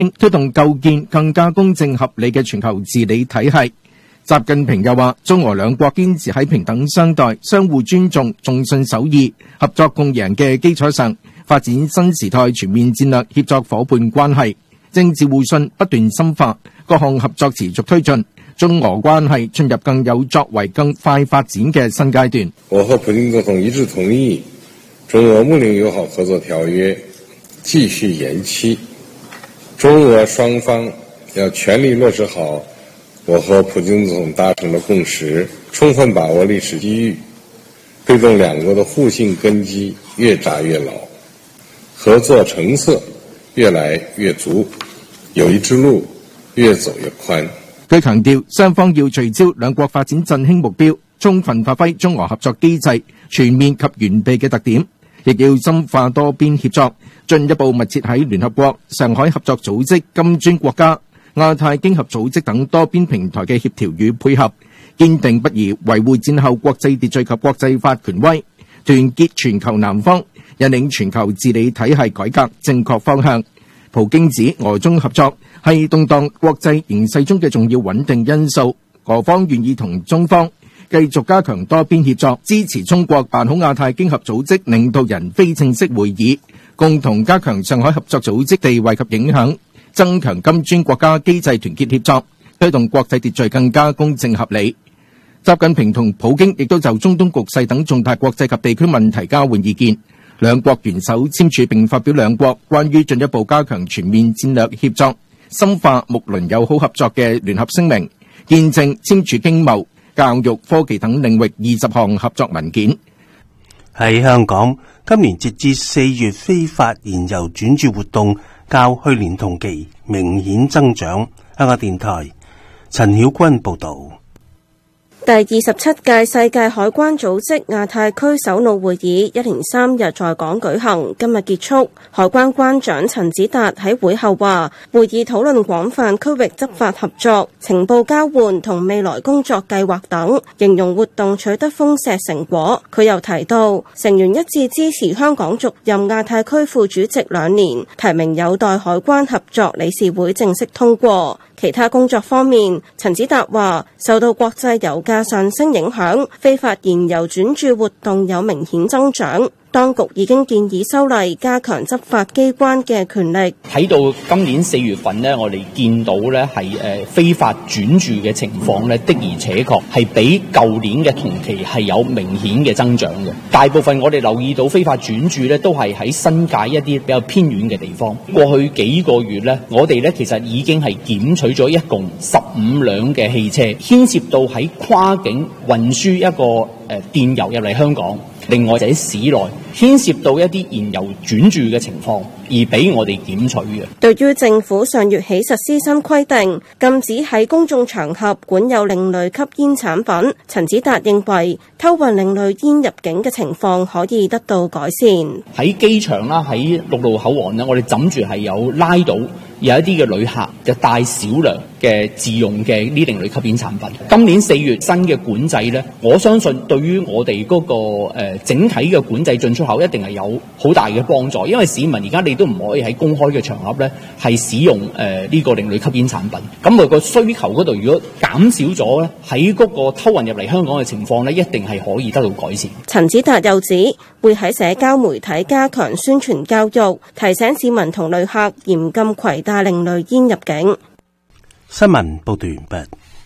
推動構建更加公正合理嘅全球治理體系。習近平又話，中俄兩國堅持喺平等相待、相互尊重、重信守義、合作共贏嘅基礎上，發展新時代全面戰略協作夥伴關係，政治互信不斷深化，各項合作持續推進，中俄關係進入更有作為、更快發展嘅新階段。 我和普京總統一致同意，中俄睦鄰友好合作條約繼續延期，中俄雙方要全力落實好我和普京總統達成的共識，充分把握歷史機遇，推動兩國的互信根基越扎越牢，合作成色越來越足，友誼之路越走越寬。 佢強調，雙方要聚焦兩國發展振興目標，充分發揮中俄合作機制全面及完備嘅特點，亦要深化多邊協作，進一步密切喺聯合國、上海合作組織、金磚國家、亞太經合組織等多邊平台嘅協調與配合，堅定不移維護戰後國際秩序及國際法權威，團結全球南方，引領全球治理體系改革正確方向。普京指俄中合作係動盪國際形勢中嘅重要穩定因素，俄方願意同中方繼續加強多邊協作，支持中國辦好亞太經合組織領導人非正式會議，共同加強上海合作組織地位及影響，增強金磚國家機制團結協作，推動國際秩序更加公正合理。習近平同普京亦都就中東局勢等重大國際及地區問題交換意見，兩國元首簽署並發表兩國關於進一步加強全面戰略協作、深化睦鄰友好合作嘅聯合聲明，見證簽署經貿、教育、科技等領域20項合作文件。 喺香港，今年截至4月非法燃油轉注活動較去年同期明顯增長。香港電台陳曉君報道。 第27屆世界海關組織亞太區首腦會議一連3日在港舉行，今日結束。海關關長陳子達喺會後話，會議討論廣泛區域執法合作、情報交換同未來工作計劃等，形容活動取得豐碩成果。佢又提到，成員一致支持香港續任亞太區副主席2年，提名有待海關合作理事會正式通過。其他工作方面，陳子達話受到國際油價上升影響，非法燃油轉注活動有明顯增長。當局已經建議修例加強執法機關嘅權力。 睇到今年4月份呢，我哋見到呢係非法轉注嘅情況呢，的而且確係比舊年嘅同期係有明顯嘅增長嘅。大部分我哋留意到非法轉注呢，都係喺新界一啲比較偏遠嘅地方。過去幾個月呢，我哋呢其實已經係檢取咗一共15輛嘅汽車，牽涉到喺跨境運輸一個電油入嚟香港。另外就喺市內牽涉到一啲燃油轉注嘅情況，而俾我哋檢取嘅。 對於政府上月起實施新規定，禁止喺公眾場合管有另類吸煙產品，陳子達認為偷運另類煙入境嘅情況可以得到改善。 喺機場啦，喺陸路口岸呢，我哋枕住係有拉到有一啲嘅旅客就帶少量嘅自用嘅呢另類吸煙產品。今年4月新嘅管制呢，我相信對於我哋嗰個整體嘅管制進出口一定係有好大嘅幫助，因為市民而家你都唔可以喺公開嘅場合呢係使用呢個另類吸煙產品。咁佢個需求嗰度如果減少咗呢，喺嗰個偷運入嚟香港嘅情況呢，一定係可以得到改善。 陳子達又指會喺社交媒體加強宣傳教育，提醒市民同旅客嚴禁攜帶另類煙入境。 新聞報道完畢。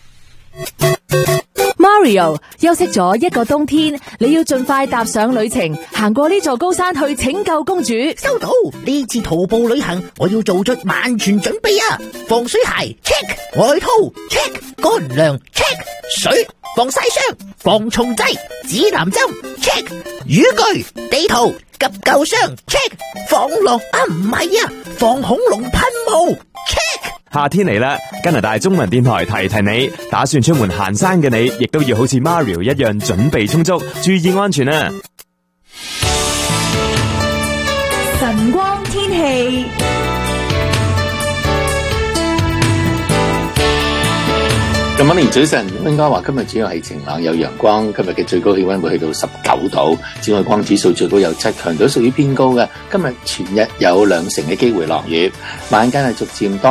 Mario 休息咗一個冬天，你要盡快踏上旅程，行過呢座高山去拯救公主。 收到，呢次徒步旅行我要做出萬全準備啊！防水鞋 check， 外套 check， 乾糧 check， 水防曬霜、防蟲劑、指南針 check， 雨具、地圖、急救箱 check， 防狼唔係啊，防恐龍噴霧 check。 夏天嚟啦，加拿大中文電台提提你，打算出門行山嘅你，亦都要好似 Mario 一樣準備充足，注意安全啊！ 晨光天氣。 今晚早晨，溫哥華今日主要係晴朗有陽光，今日嘅最高氣溫會去到19度，紫外光指數最高有7，強度屬於偏高嘅。今日全日有2成嘅機會落雨，晚間係逐漸多